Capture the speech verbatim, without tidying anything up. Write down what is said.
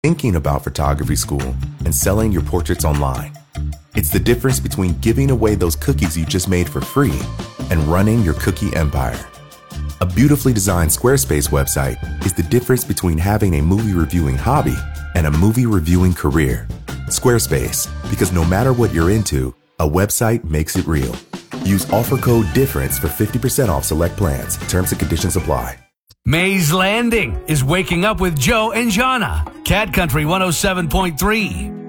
thinking about photography school and selling your portraits online. It's the difference between giving away those cookies you just made for free and running your cookie empire. A beautifully designed Squarespace website is the difference between having a movie reviewing hobby and a movie reviewing career. Squarespace, because no matter what you're into, a website makes it real. Use offer code DIFFERENCE for fifty percent off select plans. Terms and conditions apply. Mays Landing is waking up with Joe and Jana. Cat Country one oh seven point three.